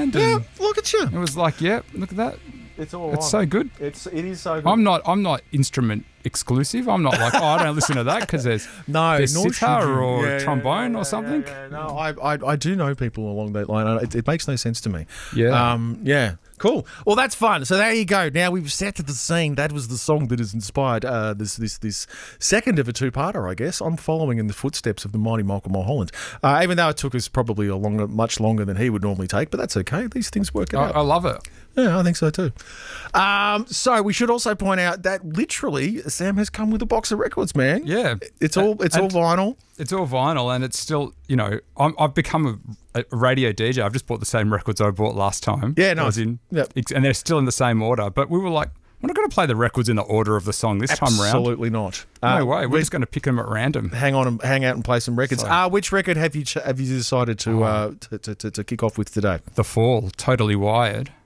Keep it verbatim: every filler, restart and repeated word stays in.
mind. Yeah, And look at you. it was like, yeah, look at that. It's all It's on. so good. It's it is so good. I'm not. I'm not instrument exclusive. I'm not like, oh, I don't listen to that because there's no, there's nor should sitar you. or Yeah, yeah, trombone yeah, or yeah, something. yeah, yeah. No, I, I I do know people along that line. It, it makes no sense to me. Yeah. Um. Yeah. Cool. Well, that's fun. So there you go. Now we've set the scene. That was the song that has inspired uh, this this this second of a two-parter, I guess. I'm following in the footsteps of the mighty Michael Mulholland. Uh, even though it took us probably a longer, much longer than he would normally take, but that's okay. These things work I, out. I love it. Yeah, I think so too. Um, so we should also point out that literally Sam has come with a box of records, man. Yeah. It's all it's all And- vinyl. It's all vinyl, and it's still, you know, I'm, I've become a, a radio D J. I've just bought the same records I bought last time. Yeah, I nice. was in, Yep. ex- and they're still in the same order. But we were like, we're not going to play the records in the order of the song this time around. Absolutely not. No Uh, way. We're we- just going to pick them at random. hang on and hang out and play some records. So- Uh, which record have you ch- have you decided to, uh, to, to to to kick off with today? The Fall, Totally Wired.